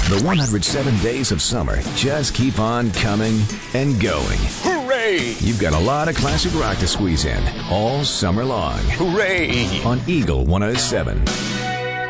The 107 days of summer just keep on coming and going. Hooray! You've got a lot of classic rock to squeeze in all summer long. Hooray! On Eagle 107.